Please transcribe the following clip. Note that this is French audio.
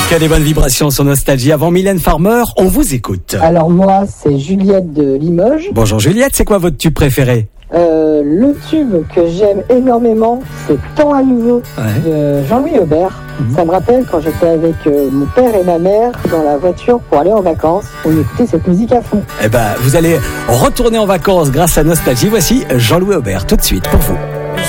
Que des bonnes vibrations sur Nostalgie. Avant Mylène Farmer, on vous écoute. Alors moi, c'est Juliette de Limoges. Bonjour Juliette, c'est quoi votre tube préféré? Le tube que j'aime énormément, c'est Temps à nouveau de Jean-Louis Aubert. Ça me rappelle quand j'étais avec mon père et ma mère dans la voiture pour aller en vacances. On écoutait cette musique à fond. Eh ben, vous allez retourner en vacances grâce à Nostalgie. Voici Jean-Louis Aubert tout de suite pour vous.